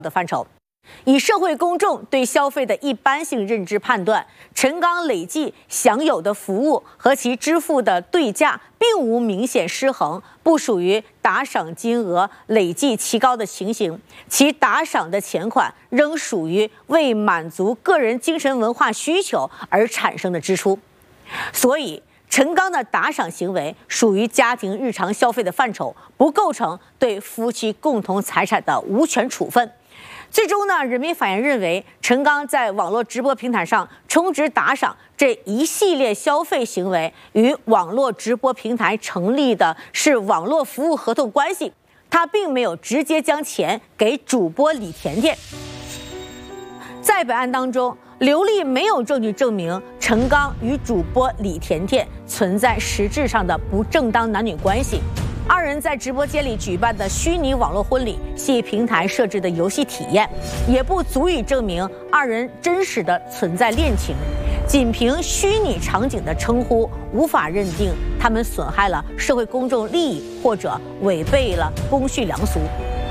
的范畴。以社会公众对消费的一般性认知判断，陈刚累计享有的服务和其支付的对价并无明显失衡，不属于打赏金额累计奇高的情形，其打赏的钱款仍属于为满足个人精神文化需求而产生的支出。所以陈刚的打赏行为属于家庭日常消费的范畴，不构成对夫妻共同财产的无权处分。最终呢，人民法院认为，陈刚在网络直播平台上充值打赏这一系列消费行为，与网络直播平台成立的是网络服务合同关系，他并没有直接将钱给主播李甜甜。在本案当中，刘丽没有证据证明陈刚与主播李甜甜存在实质上的不正当男女关系。二人在直播间里举办的虚拟网络婚礼系平台设置的游戏体验，也不足以证明二人真实的存在恋情。仅凭虚拟场景的称呼，无法认定他们损害了社会公众利益或者违背了公序良俗。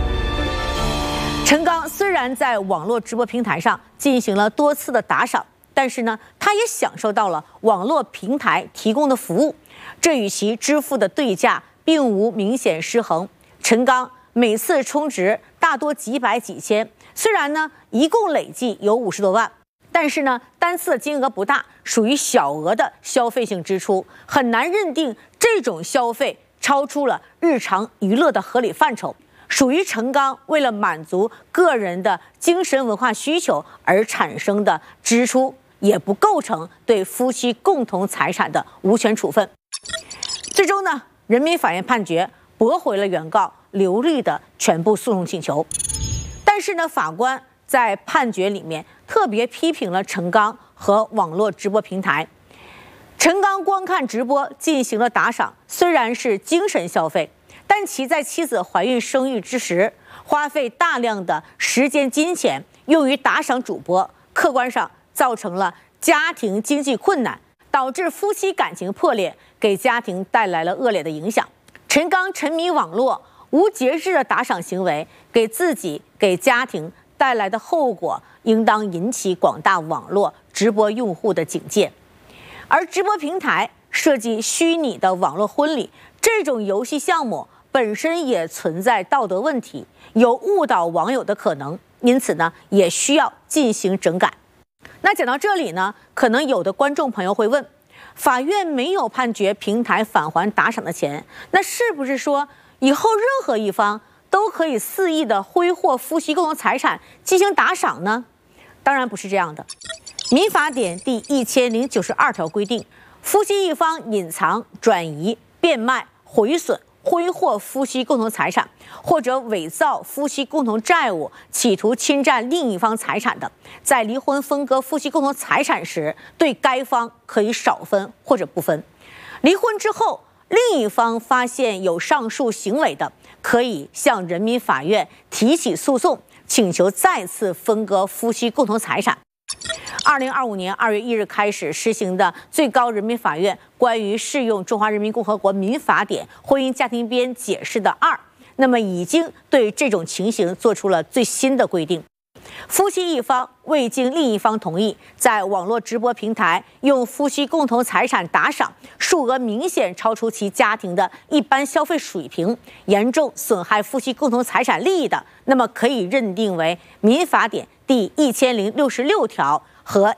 陈刚虽然在网络直播平台上进行了多次的打赏，但是呢，他也享受到了网络平台提供的服务，这与其支付的对价并无明显失衡。陈刚每次充值大多几百几千，虽然呢一共累计有50多万，但是呢单次的金额不大，属于小额的消费性支出，很难认定这种消费超出了日常娱乐的合理范畴，属于陈刚为了满足个人的精神文化需求而产生的支出，也不构成对夫妻共同财产的无权处分。最终呢，人民法院判决驳回了原告刘丽的全部诉讼请求。但是呢，法官在判决里面特别批评了陈刚和网络直播平台。陈刚观看直播进行了打赏，虽然是精神消费，但其在妻子怀孕生育之时，花费大量的时间金钱用于打赏主播，客观上造成了家庭经济困难，导致夫妻感情破裂，给家庭带来了恶劣的影响。陈刚沉迷网络，无节制的打赏行为，给自己、给家庭带来的后果，应当引起广大网络直播用户的警戒。而直播平台设计虚拟的网络婚礼这种游戏项目本身也存在道德问题，有误导网友的可能，因此呢，也需要进行整改。那讲到这里呢，可能有的观众朋友会问，法院没有判决平台返还打赏的钱，那是不是说以后任何一方都可以肆意的挥霍夫妻共同财产进行打赏呢？当然不是这样的。民法典第1092条规定，夫妻一方隐藏、转移、变卖、毁损、挥霍夫妻共同财产，或者伪造夫妻共同债务，企图侵占另一方财产的，在离婚分割夫妻共同财产时，对该方可以少分或者不分。离婚之后，另一方发现有上述行为的，可以向人民法院提起诉讼，请求再次分割夫妻共同财产。2025年2月1日开始实行的最高人民法院关于适用中华人民共和国民法典婚姻家庭编解释的2，那么已经对这种情形做出了最新的规定。夫妻一方未经另一方同意，在网络直播平台用夫妻共同财产打赏，数额明显超出其家庭的一般消费水平，严重损害夫妻共同财产利益的，那么可以认定为民法典第1066条和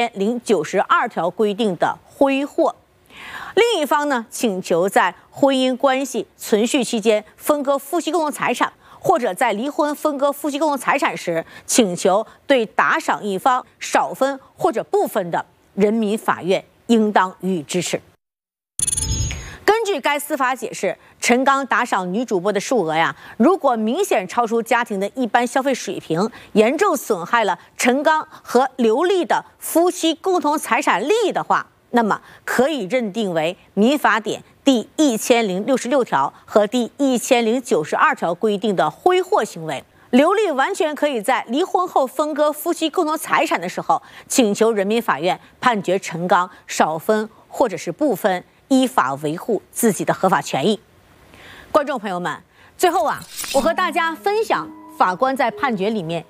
1092条规定的挥霍。另一方呢，请求在婚姻关系存续期间分割夫妻共同财产，或者在离婚分割夫妻共同财产时，请求对打赏一方少分或者不分的，人民法院应当予以支持。根据该司法解释，陈刚打赏女主播的数额呀，如果明显超出家庭的一般消费水平，严重损害了陈刚和刘丽的夫妻共同财产利益的话，那么可以认定为民法典第1066条和第1092条规定的挥霍行为。刘丽完全可以在离婚后分割夫妻共同财产的时候，请求人民法院判决陈刚少分或者是不分，依法维护自己的合法权益。观众朋友们，最后我和大家分享法官在判决里面